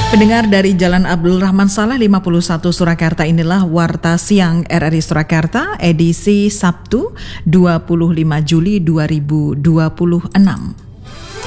Pendengar dari Jalan Abdul Rahman Saleh 51 Surakarta, inilah Warta Siang RRI Surakarta edisi Sabtu 25 Juli 2026.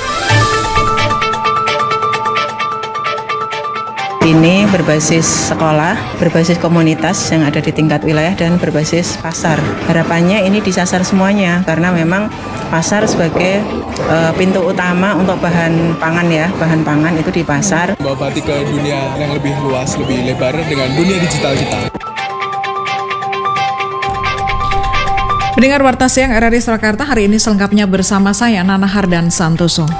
Ini berbasis sekolah, berbasis komunitas yang ada di tingkat wilayah dan berbasis pasar. Harapannya ini disasar semuanya karena memang pasar sebagai pintu utama untuk bahan pangan ya, bahan pangan itu di pasar. Bawa batik ke dunia yang lebih luas, lebih lebar dengan dunia digital kita. Pendengar Warta Siang RRI Surakarta hari ini selengkapnya bersama saya Nana Hardan Santoso.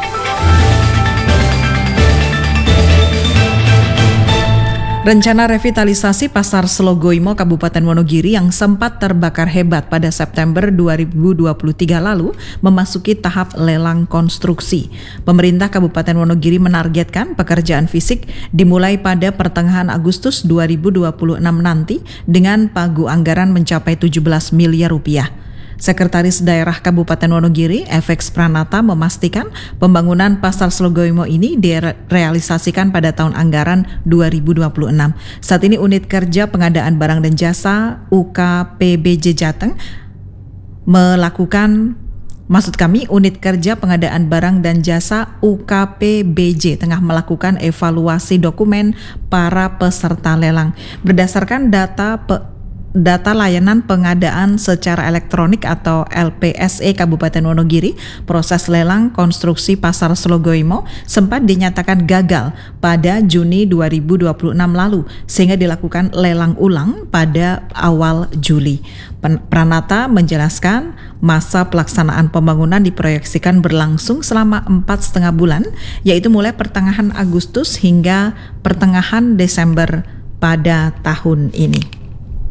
Rencana revitalisasi Pasar Slogoimo Kabupaten Wonogiri yang sempat terbakar hebat pada September 2023 lalu memasuki tahap lelang konstruksi. Pemerintah Kabupaten Wonogiri menargetkan pekerjaan fisik dimulai pada pertengahan Agustus 2026 nanti dengan pagu anggaran mencapai 17 miliar rupiah. Sekretaris Daerah Kabupaten Wonogiri, FX Pranata, memastikan pembangunan Pasar Slogoimo ini direalisasikan pada tahun anggaran 2026. Saat ini unit kerja pengadaan barang dan jasa UKPBJ Jateng unit kerja pengadaan barang dan jasa UKPBJ tengah melakukan evaluasi dokumen para peserta lelang. Berdasarkan data layanan pengadaan secara elektronik atau LPSE Kabupaten Wonogiri, proses lelang konstruksi Pasar Slogoimo sempat dinyatakan gagal pada Juni 2026 lalu sehingga dilakukan lelang ulang pada awal Juli. Pranata menjelaskan masa pelaksanaan pembangunan diproyeksikan berlangsung selama 4,5 bulan, yaitu mulai pertengahan Agustus hingga pertengahan Desember pada tahun ini.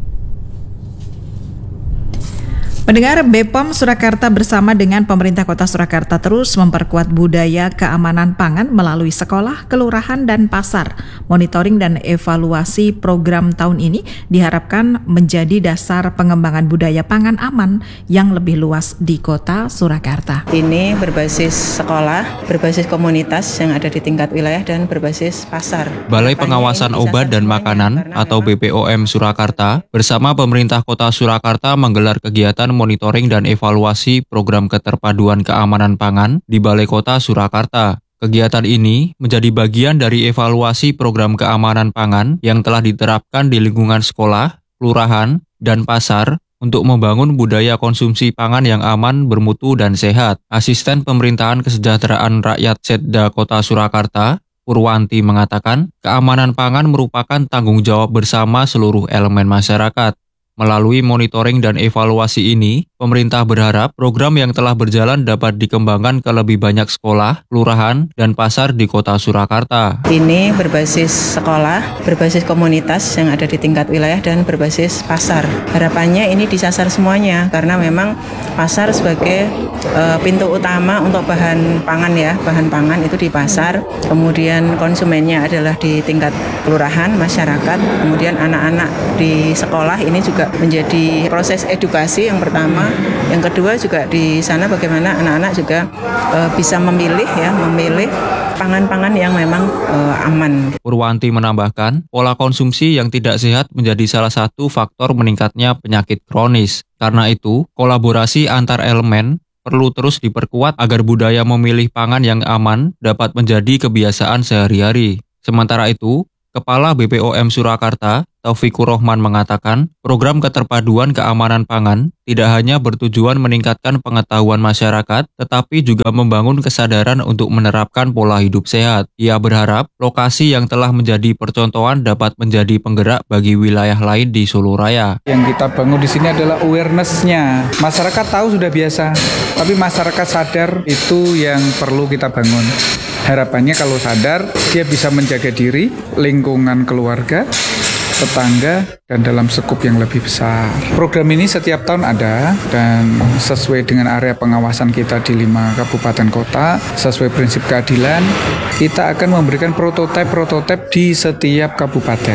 Pendengar, BPOM Surakarta bersama dengan pemerintah Kota Surakarta terus memperkuat budaya keamanan pangan melalui sekolah, kelurahan, dan pasar. Monitoring dan evaluasi program tahun ini diharapkan menjadi dasar pengembangan budaya pangan aman yang lebih luas di Kota Surakarta. Ini berbasis sekolah, berbasis komunitas yang ada di tingkat wilayah dan berbasis pasar. Balai Pengawasan Obat dan Makanan atau BPOM Surakarta bersama pemerintah Kota Surakarta menggelar kegiatan monitoring dan evaluasi program keterpaduan keamanan pangan di Balai Kota Surakarta. Kegiatan ini menjadi bagian dari evaluasi program keamanan pangan yang telah diterapkan di lingkungan sekolah, kelurahan, dan pasar untuk membangun budaya konsumsi pangan yang aman, bermutu, dan sehat. Asisten Pemerintahan Kesejahteraan Rakyat Setda Kota Surakarta, Purwanti, mengatakan keamanan pangan merupakan tanggung jawab bersama seluruh elemen masyarakat. Melalui monitoring dan evaluasi ini, pemerintah berharap program yang telah berjalan dapat dikembangkan ke lebih banyak sekolah, kelurahan, dan pasar di Kota Surakarta. Ini berbasis sekolah, berbasis komunitas yang ada di tingkat wilayah dan berbasis pasar. Harapannya ini disasar semuanya karena memang pasar sebagai pintu utama untuk bahan pangan ya, bahan pangan itu di pasar. Kemudian konsumennya adalah di tingkat kelurahan, masyarakat. Kemudian anak-anak di sekolah ini juga menjadi proses edukasi yang pertama. Yang kedua juga di sana bagaimana anak-anak juga bisa memilih pangan-pangan yang memang aman. Purwanti menambahkan, pola konsumsi yang tidak sehat menjadi salah satu faktor meningkatnya penyakit kronis. Karena itu, kolaborasi antar elemen perlu terus diperkuat agar budaya memilih pangan yang aman dapat menjadi kebiasaan sehari-hari. Sementara itu, Kepala BPOM Surakarta, Taufikur Rohman, mengatakan program keterpaduan keamanan pangan tidak hanya bertujuan meningkatkan pengetahuan masyarakat, tetapi juga membangun kesadaran untuk menerapkan pola hidup sehat. Ia berharap lokasi yang telah menjadi percontohan dapat menjadi penggerak bagi wilayah lain di Solo Raya. Yang kita bangun di sini adalah awareness-nya. Masyarakat tahu sudah biasa, tapi masyarakat sadar itu yang perlu kita bangun. Harapannya kalau sadar, dia bisa menjaga diri, lingkungan keluarga, tetangga, dan dalam skup yang lebih besar. Program ini setiap tahun ada dan sesuai dengan area pengawasan kita di 5 kabupaten kota, sesuai prinsip keadilan, kita akan memberikan prototipe di setiap kabupaten.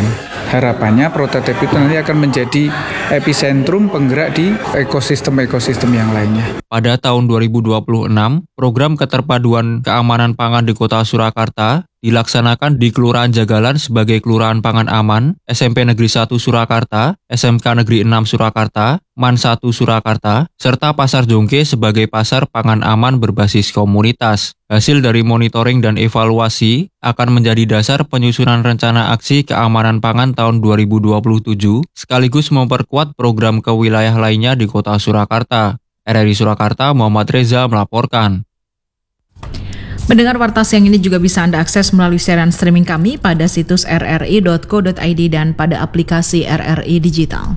Harapannya prototipe itu nanti akan menjadi epicentrum penggerak di ekosistem-ekosistem yang lainnya. Pada tahun 2026, program keterpaduan keamanan pangan di Kota Surakarta dilaksanakan di Kelurahan Jagalan sebagai Kelurahan Pangan Aman, SMP Negeri 1 Surakarta, SMK Negeri 6 Surakarta, MAN 1 Surakarta, serta Pasar Jongke sebagai Pasar Pangan Aman berbasis komunitas. Hasil dari monitoring dan evaluasi akan menjadi dasar penyusunan rencana aksi keamanan pangan tahun 2027, sekaligus memperkuat program ke wilayah lainnya di Kota Surakarta. RRI Surakarta, Muhammad Reza melaporkan. Mendengar warta siang ini juga bisa Anda akses melalui siaran streaming kami pada situs rri.co.id dan pada aplikasi RRI Digital.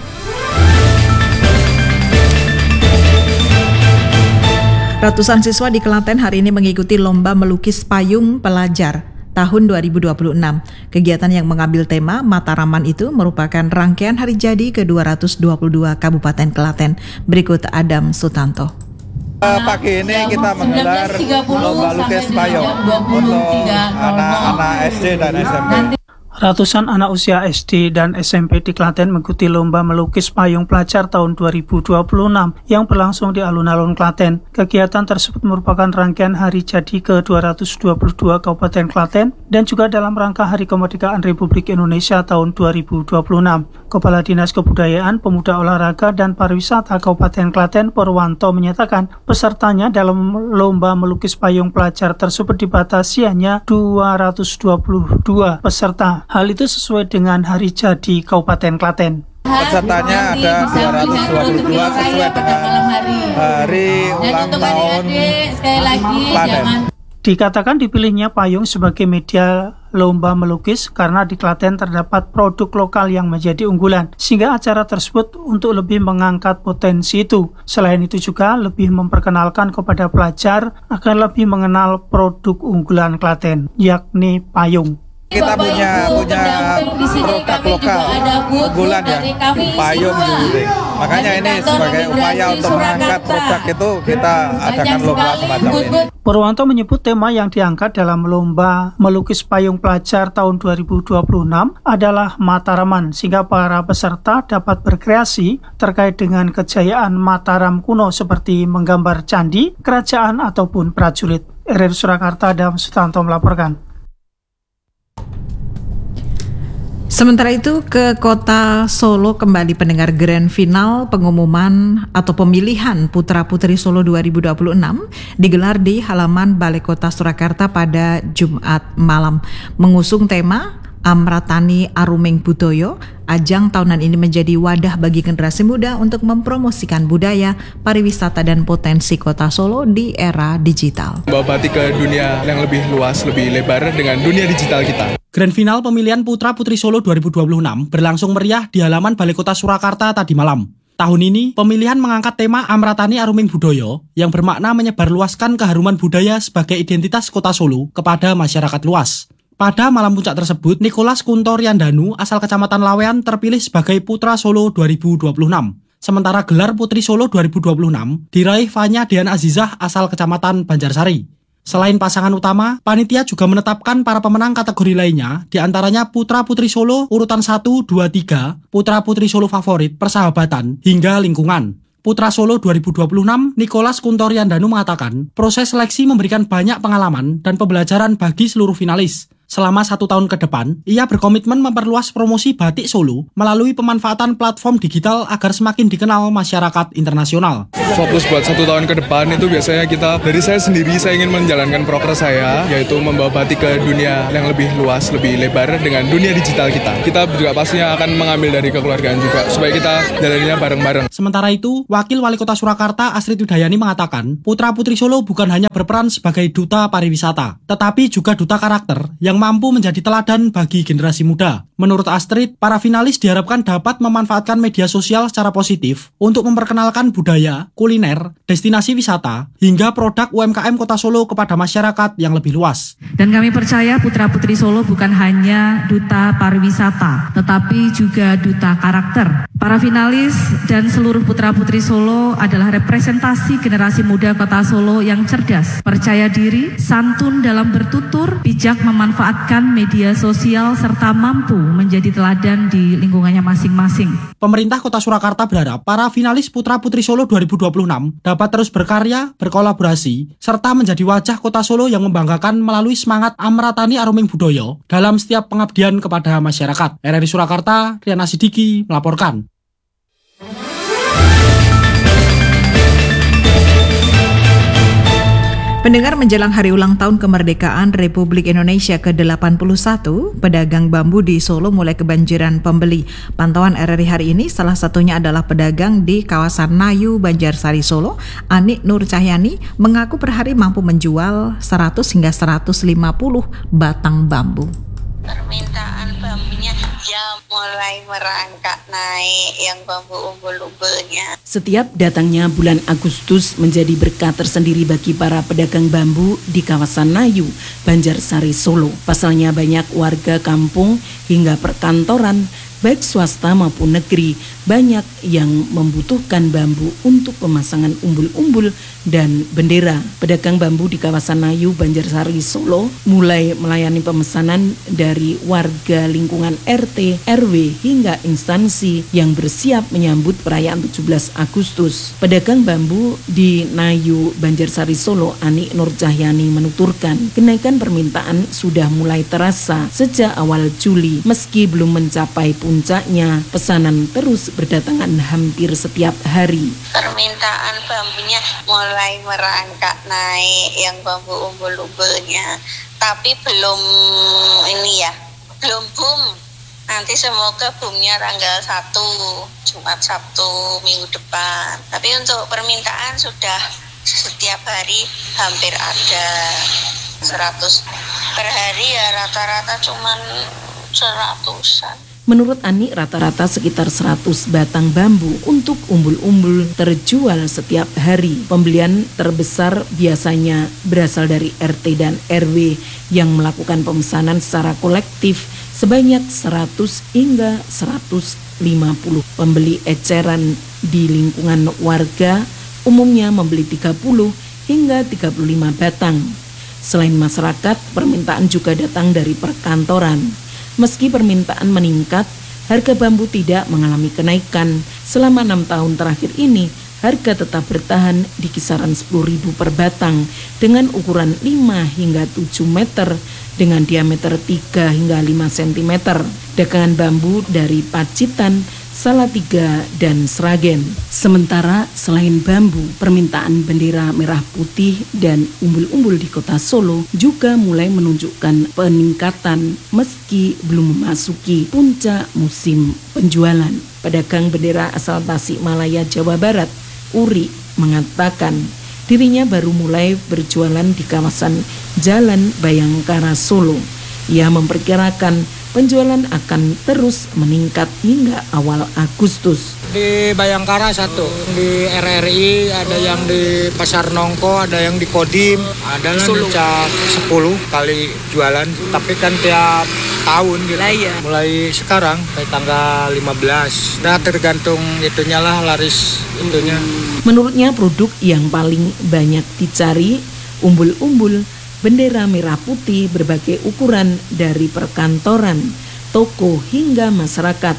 Ratusan siswa di Klaten hari ini mengikuti lomba melukis payung pelajar tahun 2026. Kegiatan yang mengambil tema Mataraman itu merupakan rangkaian hari jadi ke-222 Kabupaten Klaten. Berikut Adam Sutanto. Pagi ini kita menggelar lomba lukis payung untuk anak-anak SD dan SMP. Ratusan anak usia SD dan SMP di Klaten mengikuti lomba melukis payung pelajar tahun 2026 yang berlangsung di alun-alun Klaten. Kegiatan tersebut merupakan rangkaian hari jadi ke-222 Kabupaten Klaten dan juga dalam rangka Hari Kemerdekaan Republik Indonesia tahun 2026. Kepala Dinas Kebudayaan, Pemuda Olahraga dan Pariwisata Kabupaten Klaten, Purwanto, menyatakan pesertanya dalam lomba melukis payung pelajar tersebut dibatasi hanya 222 peserta. Hal itu sesuai dengan hari jadi Kabupaten Klaten. Pesertanya ada 222 sesuai dengan hari ulang tahun Klaten. Dikatakan dipilihnya payung sebagai media lomba melukis karena di Klaten terdapat produk lokal yang menjadi unggulan, sehingga acara tersebut untuk lebih mengangkat potensi itu. Selain itu juga lebih memperkenalkan kepada pelajar agar lebih mengenal produk unggulan Klaten, yakni payung. Kita punya produk lokal unggulan ya, payung guling. Makanya ini sebagai upaya untuk mengangkat produk itu kita adakan lomba semacam ini. Purwanto menyebut tema yang diangkat dalam lomba melukis payung pelajar tahun 2026 adalah Mataraman, sehingga para peserta dapat berkreasi terkait dengan kejayaan Mataram kuno seperti menggambar candi, kerajaan ataupun prajurit. RRI Surakarta, Adam Sutanto melaporkan. Sementara itu, ke Kota Solo kembali pendengar grand final pengumuman atau pemilihan Putra-Putri Solo 2026 digelar di halaman Balai Kota Surakarta pada Jumat malam. Mengusung tema Amratani Aruming Budoyo, ajang tahunan ini menjadi wadah bagi generasi muda untuk mempromosikan budaya, pariwisata dan potensi Kota Solo di era digital. Bawa batik ke dunia yang lebih luas, lebih lebar dengan dunia digital kita. Grand final pemilihan Putra-Putri Solo 2026 berlangsung meriah di halaman Balai Kota Surakarta tadi malam. Tahun ini, pemilihan mengangkat tema Amratani Aruming Budoyo yang bermakna menyebarluaskan keharuman budaya sebagai identitas Kota Solo kepada masyarakat luas. Pada malam puncak tersebut, Nicholas Kunto Riandanu asal Kecamatan Lawean terpilih sebagai Putra Solo 2026. Sementara gelar Putri Solo 2026 diraih Fanya Dean Azizah asal Kecamatan Banjarsari. Selain pasangan utama, panitia juga menetapkan para pemenang kategori lainnya, diantaranya Putra-Putri Solo urutan 1, 2, 3, Putra-Putri Solo favorit, persahabatan, hingga lingkungan. Putra Solo 2026, Nicholas Kunto Riandanu mengatakan, proses seleksi memberikan banyak pengalaman dan pembelajaran bagi seluruh finalis. Selama 1 tahun ke depan, ia berkomitmen memperluas promosi batik Solo melalui pemanfaatan platform digital agar semakin dikenal masyarakat internasional. Fokus buat 1 tahun ke depan itu biasanya dari saya sendiri, saya ingin menjalankan proker saya, yaitu membawa batik ke dunia yang lebih luas, lebih lebar dengan dunia digital kita. Kita juga pastinya akan mengambil dari kekeluargaan juga, supaya kita jalaninya bareng-bareng. Sementara itu, Wakil Wali Kota Surakarta Astrid Widayani mengatakan, Putra-Putri Solo bukan hanya berperan sebagai duta pariwisata, tetapi juga duta karakter yang mampu menjadi teladan bagi generasi muda. Menurut Astrid, para finalis diharapkan dapat memanfaatkan media sosial secara positif untuk memperkenalkan budaya, kuliner, destinasi wisata, hingga produk UMKM Kota Solo kepada masyarakat yang lebih luas. Dan kami percaya Putra-Putri Solo bukan hanya duta pariwisata, tetapi juga duta karakter Para finalis dan seluruh putra-putri Solo adalah representasi generasi muda Kota Solo yang cerdas, percaya diri, santun dalam bertutur, bijak memanfaatkan media sosial, serta mampu menjadi teladan di lingkungannya masing-masing. Pemerintah Kota Surakarta berharap para finalis putra-putri Solo 2026 dapat terus berkarya, berkolaborasi, serta menjadi wajah Kota Solo yang membanggakan melalui semangat Amratani Aruming Budoyo dalam setiap pengabdian kepada masyarakat. RRI Surakarta, Riana Sidiki melaporkan. Pendengar, menjelang hari ulang tahun kemerdekaan Republik Indonesia ke-81, pedagang bambu di Solo mulai kebanjiran pembeli. Pantauan RRI hari ini salah satunya adalah pedagang di kawasan Nayu, Banjarsari, Solo. Ani Nur Cahyani mengaku per hari mampu menjual 100 hingga 150 batang bambu. Permintaan bambunya ya mulai merangkak naik, yang bambu umbul-umbulnya. Setiap datangnya bulan Agustus menjadi berkah tersendiri bagi para pedagang bambu di kawasan Nayu, Banjarsari, Solo. Pasalnya banyak warga kampung hingga perkantoran, baik swasta maupun negeri, banyak yang membutuhkan bambu untuk pemasangan umbul-umbul dan bendera. Pedagang bambu di kawasan Nayu, Banjarsari, Solo mulai melayani pemesanan dari warga lingkungan RT, RW hingga instansi yang bersiap menyambut perayaan 17 Agustus. Pedagang bambu di Nayu, Banjarsari, Solo, Ani Nur Cahyani menuturkan, kenaikan permintaan sudah mulai terasa sejak awal Juli. Meski belum mencapai puncaknya, pesanan terus berdatangan hampir setiap hari. Permintaan bambunya mulai merangkak naik, yang bambu umbul-umbulnya, tapi belum boom. Nanti semoga boomnya tanggal 1 Jumat Sabtu minggu depan. Tapi untuk permintaan sudah setiap hari hampir ada 100 per hari, ya rata-rata cuman 100-an. Menurut Ani, rata-rata sekitar 100 batang bambu untuk umbul-umbul terjual setiap hari. Pembelian terbesar biasanya berasal dari RT dan RW yang melakukan pemesanan secara kolektif sebanyak 100 hingga 150. Pembeli eceran di lingkungan warga umumnya membeli 30 hingga 35 batang. Selain masyarakat, permintaan juga datang dari perkantoran. Meski permintaan meningkat, harga bambu tidak mengalami kenaikan. Selama 6 tahun terakhir ini, harga tetap bertahan di kisaran 10.000 per batang dengan ukuran 5 hingga 7 meter dengan diameter 3 hingga 5 cm. Dagangan bambu dari Pacitan, Salatiga, dan Sragen. Sementara selain bambu, permintaan bendera merah putih dan umbul-umbul di kota Solo juga mulai menunjukkan peningkatan meski belum memasuki puncak musim penjualan. Pedagang bendera asal Tasikmalaya, Jawa Barat, Uri, mengatakan dirinya baru mulai berjualan di kawasan Jalan Bayangkara, Solo. Ia memperkirakan penjualan akan terus meningkat hingga awal Agustus. Di Bayangkara 1, di RRI, ada yang di Pasar Nongko, ada yang di Kodim, ada yang di Cap 10 kali jualan, tapi kan tiap tahun gitu. Mulai sekarang sampai tanggal 15. Nah, tergantung itunya lah, laris itunya. Menurutnya produk yang paling banyak dicari umbul-umbul, bendera merah putih berbagai ukuran dari perkantoran, toko hingga masyarakat.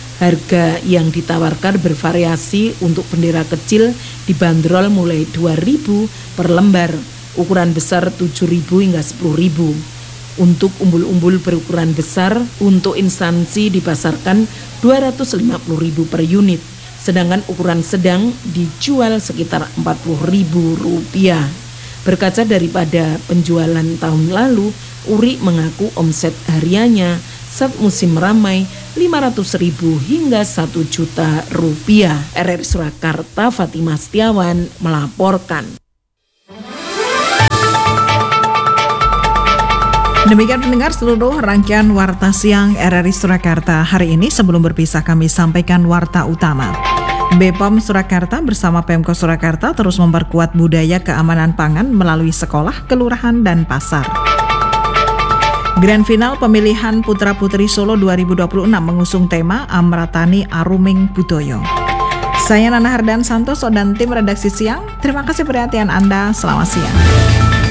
Harga yang ditawarkan bervariasi. Untuk bendera kecil dibanderol mulai 2.000 per lembar, ukuran besar 7.000 hingga 10.000. Untuk umbul-umbul berukuran besar untuk instansi dipasarkan 250.000 per unit, sedangkan ukuran sedang dijual sekitar Rp40.000. Berkaca daripada penjualan tahun lalu, Uri mengaku omset hariannya saat musim ramai 500.000 hingga 1 juta rupiah. RRI Surakarta, Fatimah Setiawan melaporkan. Demikian pendengar seluruh rangkaian Warta Siang RRI Surakarta hari ini. Sebelum berpisah kami sampaikan warta utama. BPOM Surakarta bersama Pemkot Surakarta terus memperkuat budaya keamanan pangan melalui sekolah, kelurahan, dan pasar. Grand Final pemilihan Putra-Putri Solo 2026 mengusung tema Amratani Aruming Budoyo. Saya Nana Hardan Santoso dan tim redaksi siang. Terima kasih perhatian Anda. Selamat siang.